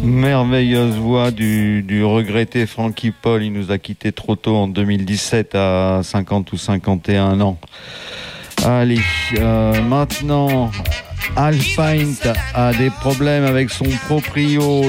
Merveilleuse voix du regretté Frankie Paul. Il nous a quitté trop tôt en 2017 à 50 ou 51 ans. Allez, maintenant, Al Pint a des problèmes avec son proprio.